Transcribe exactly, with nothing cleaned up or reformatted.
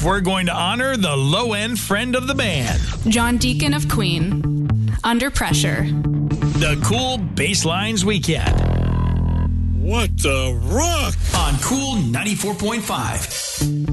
we're going to honor the low-end friend of the band. John Deacon of Queen. Under Pressure. The Cool Basslines Weekend. What the rock? On Cool ninety-four point five.